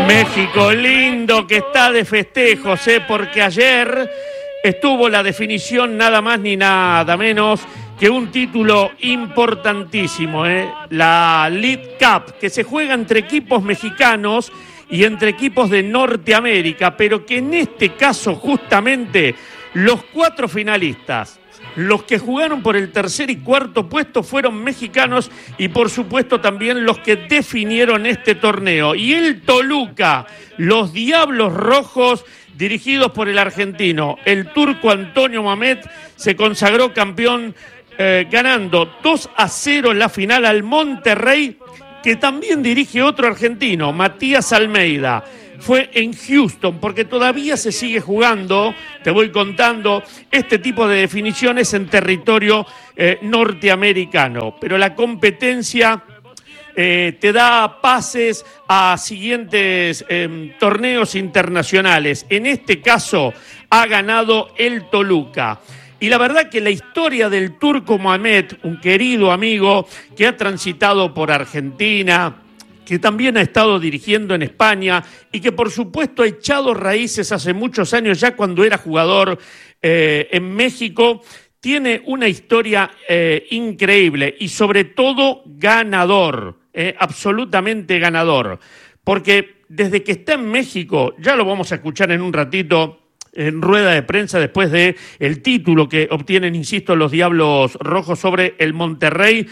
México lindo que está de festejos, porque ayer estuvo la definición nada más ni nada menos que un título importantísimo, la League Cup, que se juega entre equipos mexicanos y entre equipos de Norteamérica, pero que en este caso justamente los 4 finalistas, los que jugaron por el tercer y cuarto puesto fueron mexicanos y por supuesto también los que definieron este torneo. Y el Toluca, los Diablos Rojos, dirigidos por el argentino, el turco Antonio Mamet, se consagró campeón ganando 2-0 en la final al Monterrey, que también dirige otro argentino, Matías Almeida. Fue en Houston, porque todavía se sigue jugando, te voy contando, este tipo de definiciones en territorio norteamericano. Pero la competencia te da pases a siguientes torneos internacionales. En este caso ha ganado el Toluca. Y la verdad que la historia del turco Mamet, un querido amigo que ha transitado por Argentina, que también ha estado dirigiendo en España y que por supuesto ha echado raíces hace muchos años ya cuando era jugador en México, tiene una historia increíble y sobre todo ganador, absolutamente ganador, porque desde que está en México, ya lo vamos a escuchar en un ratito, en rueda de prensa después de el título que obtienen, insisto, los Diablos Rojos sobre el Monterrey.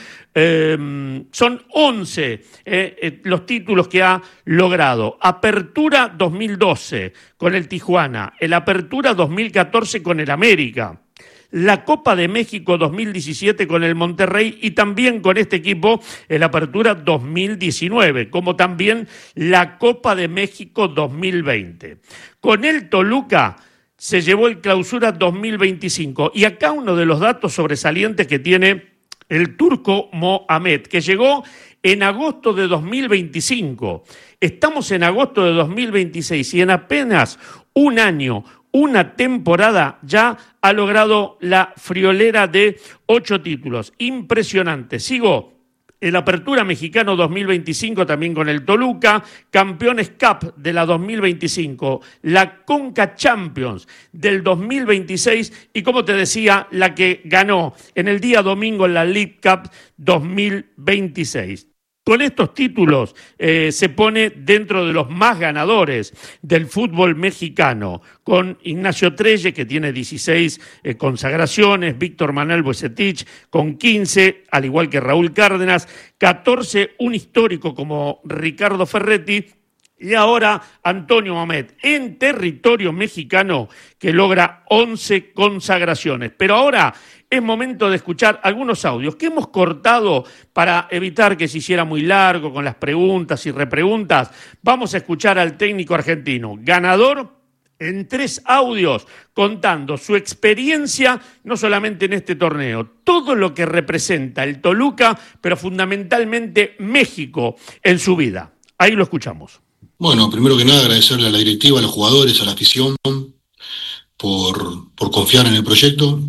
Son 11 los títulos que ha logrado. Apertura 2012 con el Tijuana, el Apertura 2014 con el América, la Copa de México 2017 con el Monterrey y también con este equipo el Apertura 2019, como también la Copa de México 2020. Con el Toluca se llevó el Clausura 2025 y acá uno de los datos sobresalientes que tiene el turco Mohamed, que llegó en agosto de 2025. Estamos en agosto de 2026 y en apenas un año, una temporada, ya ha logrado la friolera de 8 títulos. Impresionante. Sigo. El Apertura Mexicano 2025 también con el Toluca, Campeones Cup de la 2025, la Conca Champions del 2026 y, como te decía, la que ganó en el día domingo en la League Cup 2026. Con estos títulos se pone dentro de los más ganadores del fútbol mexicano, con Ignacio Trelle, que tiene 16 consagraciones, Víctor Manuel Bucetich con 15, al igual que Raúl Cárdenas, 14, un histórico como Ricardo Ferretti, y ahora Antonio Mamet, en territorio mexicano, que logra 11 consagraciones. Pero ahora es momento de escuchar algunos audios que hemos cortado para evitar que se hiciera muy largo con las preguntas y repreguntas. Vamos a escuchar al técnico argentino, ganador en 3 audios, contando su experiencia, no solamente en este torneo, todo lo que representa el Toluca, pero fundamentalmente México en su vida. Ahí lo escuchamos. Bueno, primero que nada agradecerle a la directiva, a los jugadores, a la afición por confiar en el proyecto.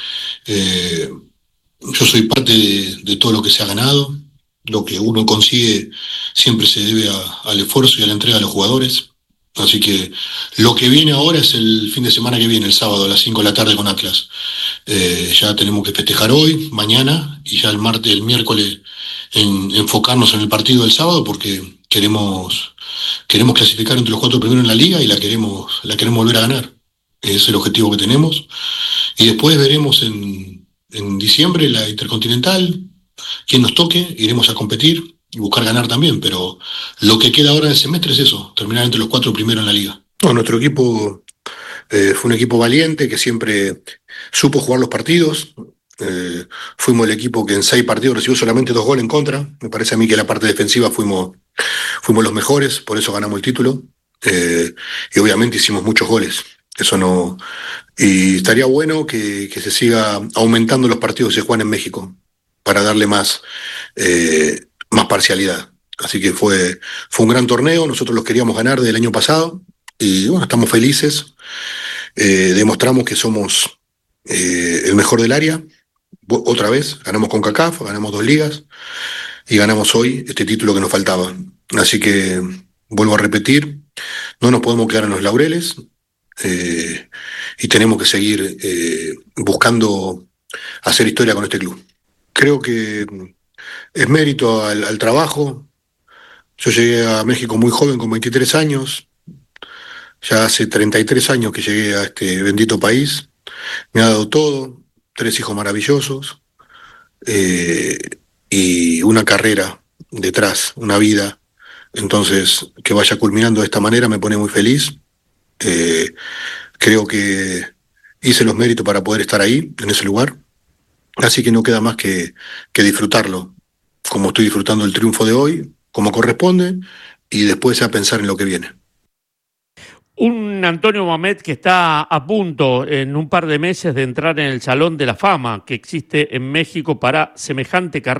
Yo soy parte de todo lo que se ha ganado. Lo que uno consigue siempre se debe al esfuerzo y a la entrega de los jugadores. Así que lo que viene ahora es el fin de semana que viene, el sábado a las 5 de la tarde con Atlas. Ya tenemos que festejar hoy, mañana y ya el martes, el miércoles enfocarnos en el partido del sábado porque queremos clasificar entre los 4 primeros en la liga y la queremos volver a ganar. Ese es el objetivo que tenemos. Y después veremos en diciembre la Intercontinental, quien nos toque, iremos a competir y buscar ganar también, pero lo que queda ahora en el semestre es eso, terminar entre los 4 primeros en la liga. No, nuestro equipo fue un equipo valiente que siempre supo jugar los partidos. Fuimos el equipo que en 6 partidos recibió solamente 2 goles en contra. Me parece a mí que en la parte defensiva fuimos los mejores, por eso ganamos el título. Y obviamente hicimos muchos goles. Eso no. Y estaría bueno que se siga aumentando los partidos que se juegan en México para darle más parcialidad. Así que fue un gran torneo. Nosotros los queríamos ganar del año pasado y bueno, estamos felices. Demostramos que somos el mejor del área. Otra vez, ganamos CONCACAF, ganamos 2 ligas y ganamos hoy este título que nos faltaba. Así que vuelvo a repetir, no nos podemos quedar en los laureles y tenemos que seguir buscando hacer historia con este club. Creo que es mérito al trabajo. Yo llegué a México muy joven, con 23 años. Ya hace 33 años que llegué a este bendito país. Me ha dado todo, 3 hijos maravillosos eh, y una carrera detrás, una vida. Entonces, que vaya culminando de esta manera me pone muy feliz. Eh, Creo que hice los méritos para poder estar ahí, en ese lugar. Así que no queda más que disfrutarlo, como estoy disfrutando el triunfo de hoy, como corresponde, y después a pensar en lo que viene. Un Antonio Mohamed que está a punto en un par de meses de entrar en el Salón de la Fama que existe en México para semejante carrera.